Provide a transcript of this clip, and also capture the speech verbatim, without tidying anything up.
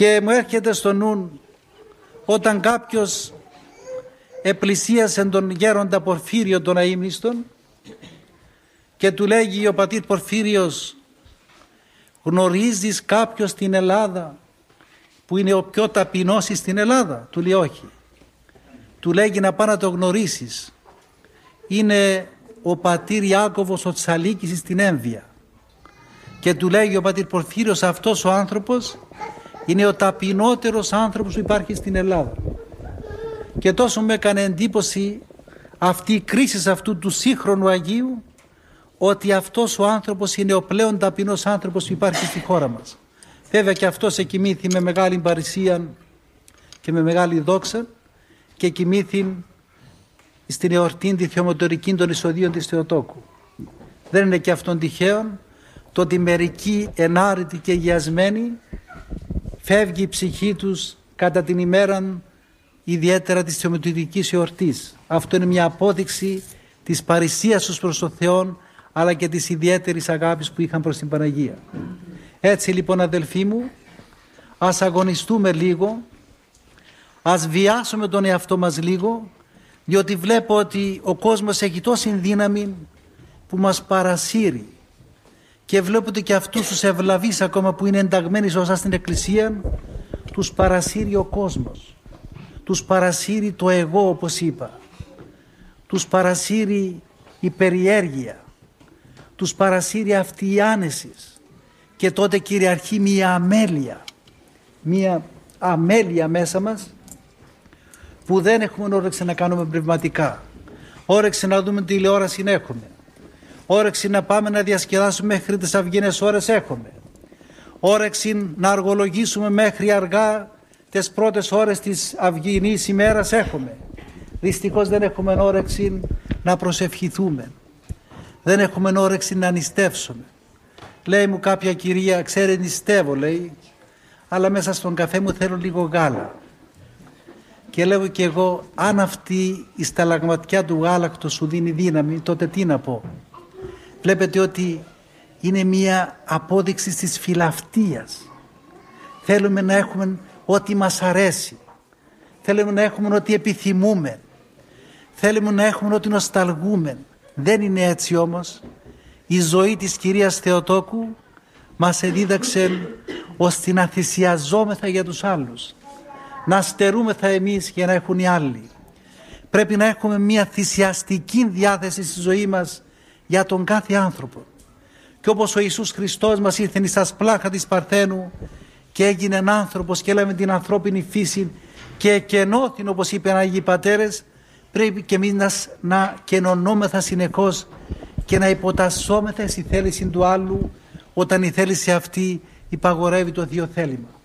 Και μου έρχεται στο νου όταν κάποιος επλησίασε τον γέροντα Πορφύριο τον αείμνηστον και του λέγει ο πατήρ Πορφύριος, γνωρίζεις κάποιος στην Ελλάδα που είναι ο πιο ταπεινός στην Ελλάδα? Του λέει όχι. Του λέγει να πάει να το γνωρίσεις. Είναι ο πατήρ Ιάκωβος ο Τσαλίκης στην Έμβια. Και του λέγει ο πατήρ Πορφύριος, αυτός ο άνθρωπος είναι ο ταπεινότερος άνθρωπος που υπάρχει στην Ελλάδα. Και τόσο με έκανε εντύπωση αυτή η κρίση αυτού του σύγχρονου Αγίου, ότι αυτός ο άνθρωπος είναι ο πλέον ταπεινός άνθρωπος που υπάρχει στη χώρα μας. Βέβαια και αυτός εκοιμήθη με μεγάλη παρησία και με μεγάλη δόξα και κοιμήθη στην εορτή τη θεομετωρική των εισοδίων της Θεοτόκου. Δεν είναι και αυτόν τυχαίο το ότι μερικοί ενάρετοι και αγιασμένοι φεύγει η ψυχή τους κατά την ημέρα ιδιαίτερα της θεομετωρικής εορτής. Αυτό είναι μια απόδειξη της παρησίας τους προς τον Θεό, αλλά και της ιδιαίτερης αγάπης που είχαν προς την Παναγία. Έτσι λοιπόν, αδελφοί μου, ας αγωνιστούμε λίγο, ας βιάσουμε τον εαυτό μας λίγο, διότι βλέπω ότι ο κόσμος έχει τόση δύναμη που μας παρασύρει, και βλέπω ότι και αυτούς τους ευλαβείς ακόμα που είναι ενταγμένοι σωστά στην Εκκλησία, τους παρασύρει ο κόσμος, τους παρασύρει το εγώ, όπως είπα, τους παρασύρει η περιέργεια, τους παρασύρει αυτή η άνεση, και τότε κυριαρχεί μια αμέλεια, μια αμέλεια μέσα μας που δεν έχουμε όρεξη να κάνουμε πνευματικά, όρεξη να δούμε τηλεόραση έχουμε, όρεξη να πάμε να διασκεδάσουμε μέχρι τις αυγινές ώρες έχουμε, όρεξη να αργολογήσουμε μέχρι αργά τις πρώτες ώρες της αυγινής ημέρας έχουμε. Δυστυχώς δεν έχουμε όρεξη να προσευχηθούμε, δεν έχουμε όρεξη να νηστεύσουμε. Λέει μου κάποια κυρία, ξέρει νηστεύω, λέει, αλλά μέσα στον καφέ μου θέλω λίγο γάλα. Και λέω και εγώ, αν αυτή η σταλαγματιά του γάλακτος σου δίνει δύναμη, τότε τι να πω? Βλέπετε ότι είναι μια απόδειξη της φιλαυτίας. Θέλουμε να έχουμε ό,τι μας αρέσει. Θέλουμε να έχουμε ό,τι επιθυμούμε. Θέλουμε να έχουμε ό,τι νοσταλγούμε. Δεν είναι έτσι όμως. Η ζωή της Κυρίας Θεοτόκου μας εδίδαξε ώστε να θυσιαζόμεθα για τους άλλους. Να στερούμεθα εμείς για να έχουν οι άλλοι. Πρέπει να έχουμε μια θυσιαστική διάθεση στη ζωή μας για τον κάθε άνθρωπο. Και όπως ο Ιησούς Χριστός μας ήρθε στα σπλάχα της Παρθένου και έγινε άνθρωπος και έλαβε την ανθρώπινη φύση και εκενώθην, όπως είπαν οι Άγιοι Πατέρες, πρέπει και εμείς να, να κενωνόμεθα συνεχώς και να υποτασσόμεθα στη θέληση του άλλου, όταν η θέληση αυτή υπαγορεύει το Θείο θέλημα.